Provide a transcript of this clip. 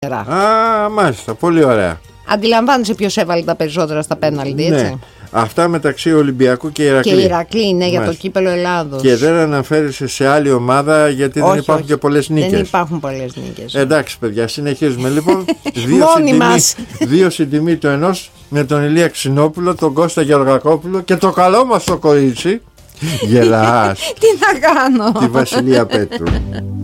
Α, μάλιστα, πολύ ωραία. Αντιλαμβάνεσαι ποιος έβαλε τα περισσότερα στα πέναλτι, έτσι. Ναι. Αυτά μεταξύ Ολυμπιακού και Ηρακλή. Και Ηρακλή, ναι, για το κύπελο Ελλάδος. Και δεν αναφέρεσαι σε άλλη ομάδα, γιατί δεν υπάρχουν και πολλές νίκες. Δεν υπάρχουν πολλές νίκες. Εντάξει, παιδιά, συνεχίζουμε λοιπόν. Δύο στην τιμή του ενός, με τον Ηλία Ξινόπουλο, τον Κώστα Γεωργακόπουλο και το καλό μας το κορίτσι. Γελάς. Τι να κάνω. Τη Βασιλεία Πέτρου.